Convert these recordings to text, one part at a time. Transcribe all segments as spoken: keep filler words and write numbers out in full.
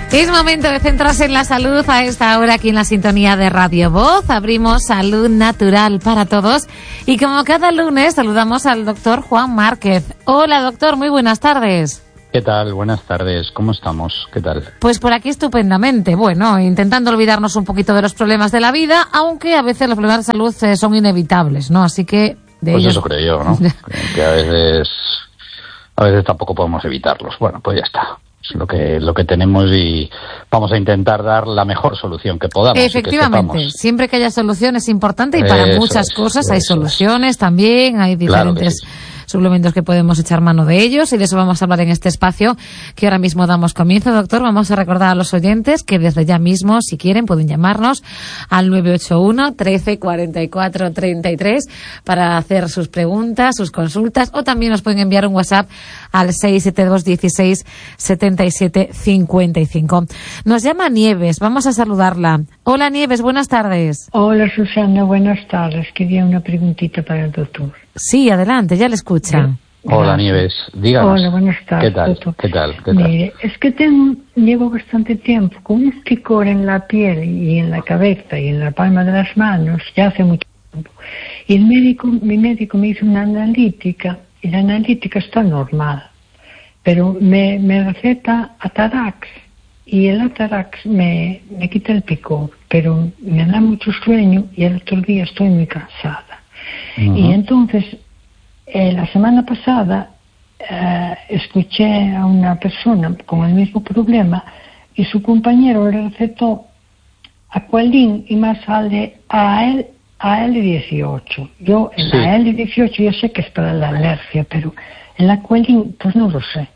Es momento de centrarse en la salud a esta hora aquí en la sintonía de Radio Voz. Abrimos Salud Natural para todos y como cada lunes saludamos al doctor Juan Márquez. Hola doctor, muy buenas tardes. ¿Qué tal? Buenas tardes. ¿Cómo estamos? ¿Qué tal? Pues por aquí estupendamente. Bueno, intentando olvidarnos un poquito de los problemas de la vida, aunque a veces los problemas de salud eh, son inevitables, ¿no? Así que... De pues ellos... eso creo yo, ¿no? que a veces, a veces tampoco podemos evitarlos. Bueno, pues ya está. Es lo que lo que tenemos y vamos a intentar dar la mejor solución que podamos. Efectivamente, que siempre que haya solución es importante y para eso muchas es, cosas hay soluciones es. también, hay diferentes claro sí. suplementos que podemos echar mano de ellos y de eso vamos a hablar en este espacio que ahora mismo damos comienzo. Doctor, vamos a recordar a los oyentes que desde ya mismo, si quieren, pueden llamarnos al nueve ocho uno, trece, cuarenta y cuatro, treinta y tres para hacer sus preguntas, sus consultas, o también nos pueden enviar un WhatsApp al seis siete dos, dieciséis, setenta y siete, cincuenta y cinco. Nos llama Nieves, vamos a saludarla. Hola Nieves, buenas tardes. Hola Susana, buenas tardes. Quería una preguntita para el doctor. Sí, adelante, ya le escucha. Hola Nieves, díganos. Hola, buenas tardes. ¿Qué tal? Doctor. ¿Qué tal? ¿Qué tal? Mire, es que tengo, llevo bastante tiempo con un picor en la piel y en la cabeza y en la palma de las manos, ya hace mucho tiempo. Y el médico, mi médico me hizo una analítica y la analítica está normal, pero me, me receta Atarax y el Atarax me, me quita el picor, pero me da mucho sueño y el otro día estoy muy cansada. Uh-huh. Y entonces, eh, la semana pasada, eh, escuché a una persona con el mismo problema y su compañero le recetó Aqualin y más sale a él A L dieciocho. Yo, el sí. A L dieciocho yo sé que es para la alergia, pero el Aqualin, pues no lo sé.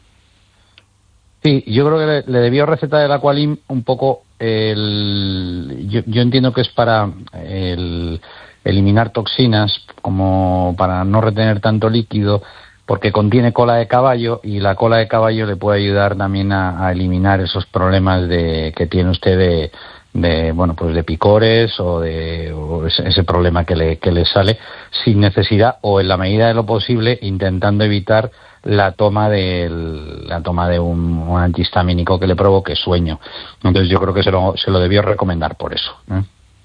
Sí, yo creo que le, le debió recetar el Aqualin un poco, el, yo, yo entiendo que es para el, eliminar toxinas, como para no retener tanto líquido, porque contiene cola de caballo y la cola de caballo le puede ayudar también a, a eliminar esos problemas de que tiene usted de... de bueno pues de picores o de o ese, ese problema que le que le sale sin necesidad o en la medida de lo posible intentando evitar la toma del la toma de un, un antihistamínico que le provoque sueño. Entonces yo creo que se lo se lo debió recomendar por eso, ¿eh?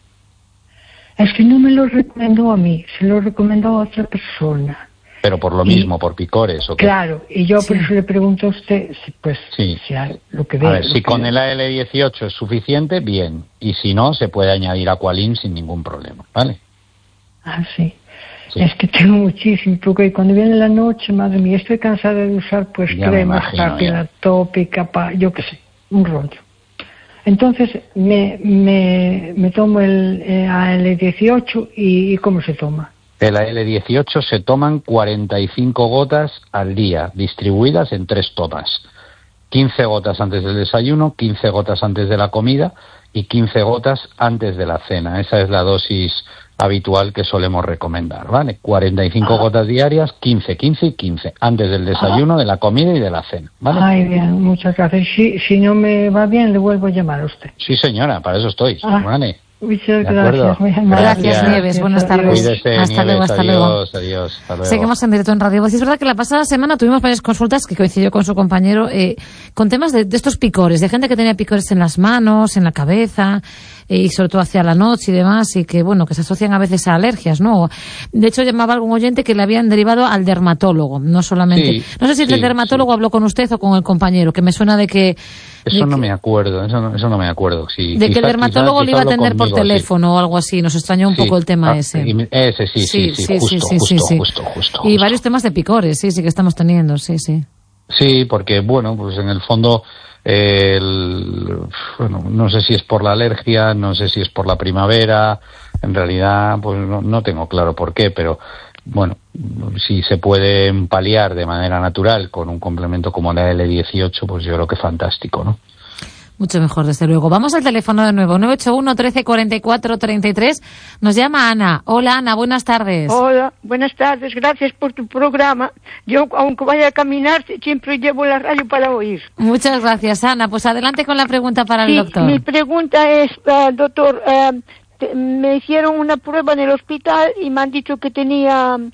Es que no me lo recomendó a mí, se lo recomendó a otra persona. Pero por lo mismo, y, por picores, ¿o qué? Claro, y yo por sí. eso le pregunto a usted, pues, sí. si hay lo que ve. A ver, si con el A L dieciocho es suficiente, bien. Y si no, se puede añadir Aqualin sin ningún problema, ¿vale? Ah, sí. sí. Es que tengo muchísimo, porque cuando viene la noche, madre mía, estoy cansada de usar, pues, ya cremas, rápida, tópica, pa, yo qué sé, un rollo. Entonces, me, me, me tomo el eh, A L dieciocho y, y ¿cómo se toma? El A L dieciocho se toman cuarenta y cinco gotas al día, distribuidas en tres tomas. quince gotas antes del desayuno, quince gotas antes de la comida y quince gotas antes de la cena. Esa es la dosis habitual que solemos recomendar, ¿vale? cuarenta y cinco ah. gotas diarias, quince, quince y quince, antes del desayuno, ah. de la comida y de la cena, ¿vale? Ay, bien, muchas gracias. Si, si no me va bien, le vuelvo a llamar a usted. Sí, señora, para eso estoy, ah. ¿vale? Muchas gracias. Gracias, gracias, Nieves. Buenas tardes. Cuídese, hasta Nieves, luego, hasta adiós, luego. Adiós, hasta luego. Seguimos en directo en Radio Voz. Es verdad que la pasada semana tuvimos varias consultas que coincidió con su compañero eh, con temas de, de estos picores, de gente que tenía picores en las manos, en la cabeza eh, y sobre todo hacia la noche y demás, y que bueno, que se asocian a veces a alergias, ¿no? De hecho, llamaba algún oyente que le habían derivado al dermatólogo, no solamente. Sí, no sé si sí, el dermatólogo sí. habló con usted o con el compañero, que me suena de que... Eso de no que, me acuerdo, eso no, eso no me acuerdo. Sí, de quizás, que el dermatólogo quizás, le iba a quizás atender conmigo, por teléfono sí. o algo así, nos extrañó un sí. poco el tema ah, ese. Ese sí, sí, sí, sí, justo, sí, sí, justo, sí. justo, justo, Y justo. varios temas de picores, sí, sí que estamos teniendo, sí, sí. Sí, porque bueno, pues en el fondo, eh, el, bueno, no sé si es por la alergia, no sé si es por la primavera, en realidad, pues no, no tengo claro por qué, pero bueno, si se puede paliar de manera natural con un complemento como la L dieciocho, pues yo creo que fantástico, ¿no? Mucho mejor, desde luego. Vamos al teléfono de nuevo, nueve ocho uno, trece, cuarenta y cuatro, treinta y tres. Nos llama Ana. Hola, Ana, buenas tardes. Hola, buenas tardes. Gracias por tu programa. Yo, aunque vaya a caminar, siempre llevo la radio para oír. Muchas gracias, Ana. Pues adelante con la pregunta para sí, el doctor. Mi pregunta es, uh, doctor, uh, te, me hicieron una prueba en el hospital y me han dicho que tenía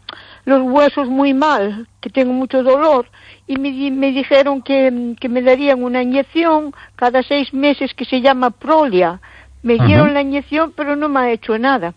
los huesos muy mal, que tengo mucho dolor, y me, me dijeron que, que me darían una inyección cada seis meses que se llama Prolia. Me uh-huh. dieron la inyección, pero no me ha hecho nada.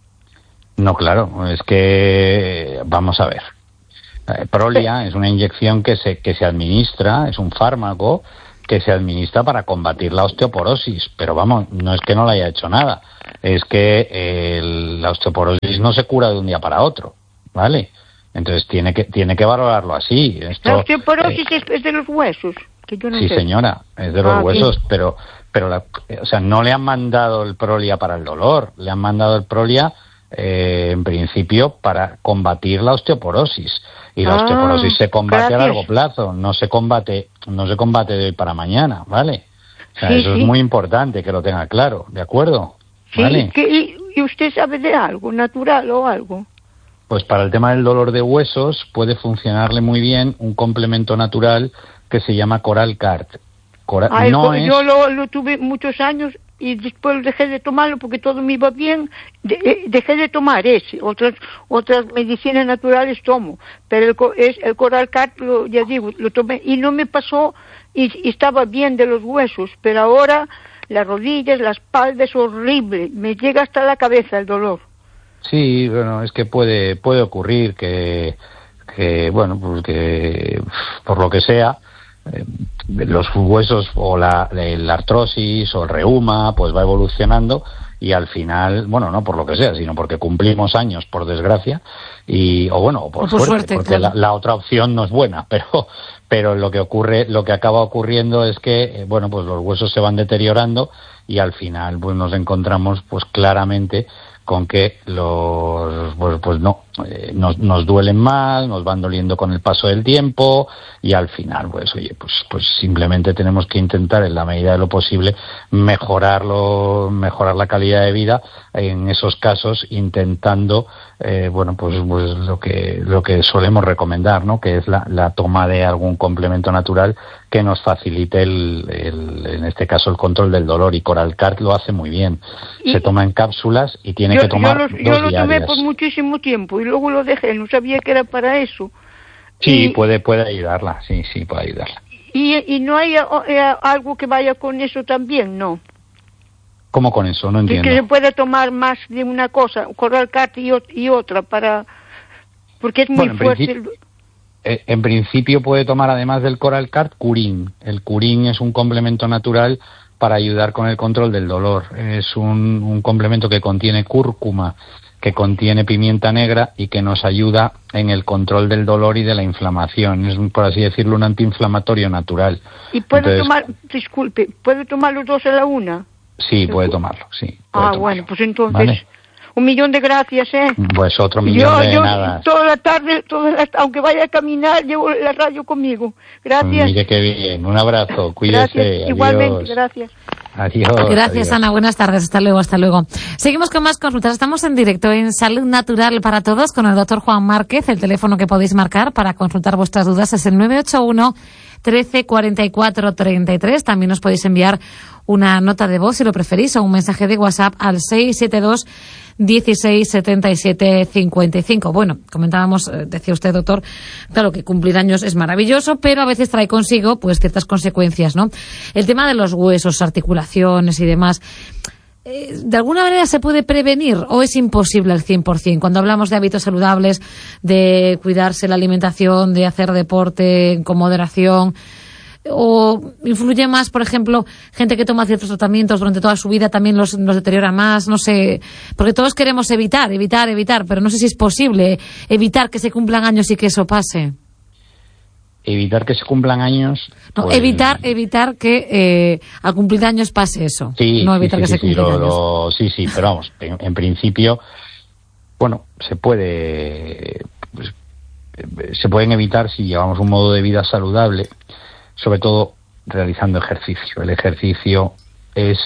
No, claro, es que, vamos a ver, eh, Prolia sí. es una inyección que se, que se administra, es un fármaco que se administra para combatir la osteoporosis, pero vamos, no es que no le haya hecho nada, es que eh, la osteoporosis no se cura de un día para otro, ¿vale? Entonces tiene que tiene que valorarlo así. Esto, la osteoporosis eh, es, es de los huesos, que yo no sí, sé. señora, es de los ah, huesos, sí. pero pero la, o sea, no le han mandado el Prolia para el dolor, le han mandado el Prolia eh, en principio para combatir la osteoporosis. Y la ah, osteoporosis se combate gracias. a largo plazo, no se combate no se combate de hoy para mañana, ¿vale? O sea, sí, eso sí. es muy importante que lo tenga claro, ¿de acuerdo? Sí, ¿vale? que, y, ¿y usted sabe de algo natural o algo? Pues para el tema del dolor de huesos puede funcionarle muy bien un complemento natural que se llama Coralcart. Cora- Ay, no es... Yo lo, lo tuve muchos años y después dejé de tomarlo porque todo me iba bien, de, dejé de tomar ese, otras otras medicinas naturales tomo, pero el, es, el Coralcart, lo, ya digo, lo tomé y no me pasó y, y estaba bien de los huesos, pero ahora las rodillas, la espalda es horrible, me llega hasta la cabeza el dolor. Sí, bueno, es que puede puede ocurrir que, que bueno, pues que por lo que sea, eh, los huesos o la, la artrosis o el reuma pues va evolucionando y al final, bueno, no por lo que sea, sino porque cumplimos años, por desgracia, y o bueno, o por, o por suerte, suerte, porque claro. la, la otra opción no es buena, pero pero lo que ocurre, lo que acaba ocurriendo es que, eh, bueno, pues los huesos se van deteriorando y al final pues nos encontramos pues claramente con que los pues, pues no eh, nos, nos duelen más, nos van doliendo con el paso del tiempo y al final pues oye pues pues simplemente tenemos que intentar en la medida de lo posible mejorarlo mejorar la calidad de vida en esos casos, intentando eh, bueno pues pues lo que lo que solemos recomendar, ¿no? Que es la, la toma de algún complemento natural que nos facilite el, el en este caso el control del dolor, y Coralcart lo hace muy bien. Se toma en cápsulas y tiene yo, que tomar yo lo, dos yo lo tomé diarias. por muchísimo tiempo y luego lo dejé, no sabía que era para eso. Sí, y, puede puede ayudarla, sí, sí, puede ayudarla. Y, y no hay eh, algo que vaya con eso también, ¿no? ¿Cómo con eso? No entiendo. Que se puede tomar más de una cosa, Coralcart y, y otra, para porque es muy bueno, en fuerte. Principio, el... En principio puede tomar, además del Coralcart, Curín. El Curín es un complemento natural para ayudar con el control del dolor. Es un, un complemento que contiene cúrcuma, que contiene pimienta negra y que nos ayuda en el control del dolor y de la inflamación. Es, por así decirlo, un antiinflamatorio natural. ¿Y puedo Entonces, tomar, disculpe, puedo tomar los dos a la una? Sí, puede tomarlo, sí. Puede ah, tomarlo. Bueno, pues entonces... ¿Vale? Un millón de gracias, ¿eh? Pues otro millón yo, de yo, nada. Toda la tarde, toda la, aunque vaya a caminar, llevo la radio conmigo. Gracias. Mire qué bien. Un abrazo. Cuídese. Gracias. Adiós. Igualmente, gracias. Adiós. Gracias, adiós. Ana. Buenas tardes. Hasta luego, hasta luego. Seguimos con más consultas. Estamos en directo en Salud Natural para Todos con el doctor Juan Márquez. El teléfono que podéis marcar para consultar vuestras dudas es el nueve ocho uno, trece, cuarenta y cuatro, treinta y tres. También os podéis enviar una nota de voz si lo preferís o un mensaje de WhatsApp al seis siete dos, dieciséis, setenta y siete, cincuenta y cinco. Bueno, comentábamos, decía usted, doctor, claro que cumplir años es maravilloso, pero a veces trae consigo pues ciertas consecuencias, ¿no? El tema de los huesos, articulaciones y demás, eh, ¿de alguna manera se puede prevenir o es imposible al cien por ciento? Cuando hablamos de hábitos saludables, de cuidarse la alimentación, de hacer deporte con moderación, o influye más, por ejemplo, gente que toma ciertos tratamientos durante toda su vida también los, los deteriora más, no sé, porque todos queremos evitar, evitar, evitar, pero no sé si es posible evitar que se cumplan años y que eso pase. Evitar que se cumplan años. No, pues... evitar, evitar que eh, al cumplir años pase eso. Sí, no evitar sí, sí, que sí, se cumplan sí, lo, años. lo, sí, sí, pero vamos, en, en principio, bueno, se puede, pues, se pueden evitar si llevamos un modo de vida saludable, sobre todo realizando ejercicio. El ejercicio es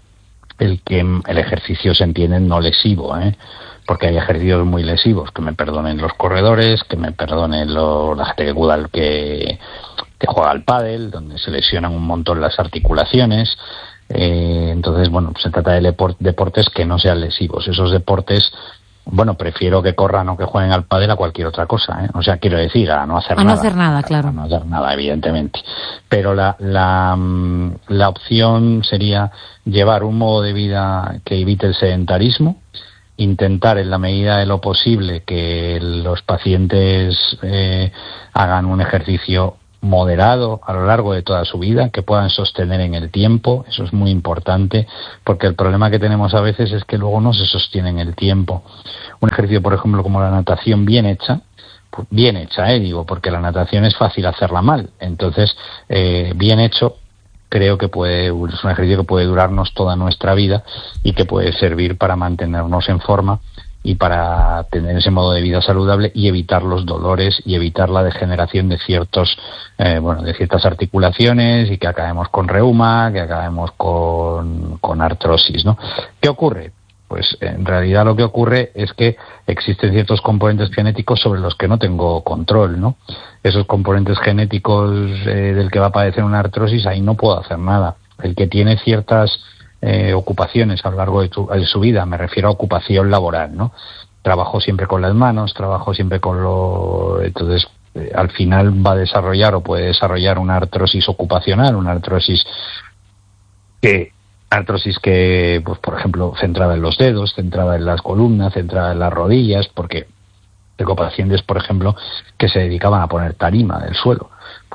el que el ejercicio se entiende no lesivo, ¿eh? Porque hay ejercicios muy lesivos, que me perdonen los corredores, que me perdonen lo, la gente que, que, que juega al pádel, donde se lesionan un montón las articulaciones. Eh, entonces, bueno, se trata de deportes que no sean lesivos. Esos deportes Bueno, prefiero que corran o que jueguen al pádel a cualquier otra cosa, ¿eh? O sea, quiero decir, a no hacer a nada. A no hacer nada, claro. A no hacer nada, evidentemente. Pero la, la, la opción sería llevar un modo de vida que evite el sedentarismo, intentar en la medida de lo posible que los pacientes eh, hagan un ejercicio moderado a lo largo de toda su vida, que puedan sostener en el tiempo. Eso es muy importante, porque el problema que tenemos a veces es que luego no se sostiene en el tiempo. Un ejercicio, por ejemplo, como la natación bien hecha, pues bien hecha, eh, digo, porque la natación es fácil hacerla mal. Entonces, eh, bien hecho, creo que puede, es un ejercicio que puede durarnos toda nuestra vida y que puede servir para mantenernos en forma y para tener ese modo de vida saludable y evitar los dolores y evitar la degeneración de ciertos eh, bueno de ciertas articulaciones y que acabemos con reuma, que acabemos con, con artrosis, ¿no? ¿Qué ocurre? Pues en realidad lo que ocurre es que existen ciertos componentes genéticos sobre los que no tengo control, ¿no? Esos componentes genéticos eh, del que va a padecer una artrosis, ahí no puedo hacer nada. El que tiene ciertas Eh, ocupaciones a lo largo de, tu, de su vida, me refiero a ocupación laboral, ¿no? Trabajo siempre con las manos, trabajo siempre con lo... Entonces, eh, al final va a desarrollar o puede desarrollar una artrosis ocupacional, una artrosis que, artrosis que, pues por ejemplo, centrada en los dedos, centrada en las columnas, centrada en las rodillas, porque tengo pacientes, por ejemplo, que se dedicaban a poner tarima del suelo.